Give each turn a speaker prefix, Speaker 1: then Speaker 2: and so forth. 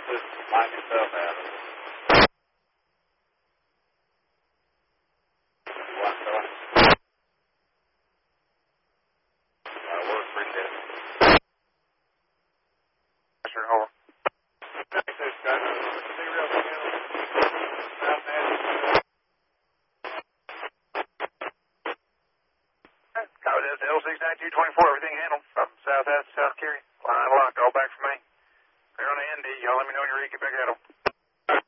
Speaker 1: Just find yourself out of it. Work, appreciate it.
Speaker 2: Sure, over. Copy that. L69224, everything handled from South South Cary. Line locked, all back for me. Clear on the ND. Y'all let me know when you're ready to get back at 'em.